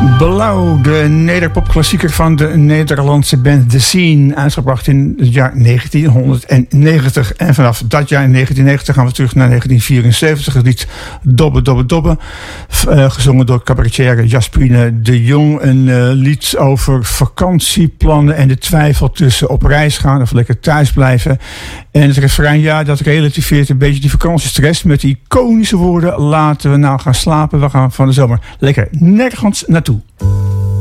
Blauw, de nederpopklassieker van de Nederlandse band The Scene, uitgebracht in het jaar 1990. En vanaf dat jaar, in 1990, gaan we terug naar 1974. Het lied Dobbe, Dobbe, Dobbe, gezongen door cabaretier Jasperine de Jong. Een lied over vakantieplannen en de twijfel tussen op reis gaan of lekker thuis blijven. En het refrein, ja, dat relativeert een beetje die vakantiestress met die iconische woorden: laten we nou gaan slapen, we gaan van de zomer lekker nergens naartoe.